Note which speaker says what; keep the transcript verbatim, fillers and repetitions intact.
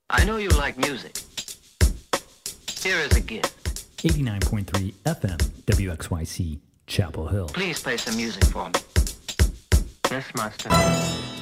Speaker 1: I know you like music. Here is a gift.
Speaker 2: eighty-nine point three F M, W X Y C, Chapel Hill.
Speaker 1: Please play some music for me. Yes, master.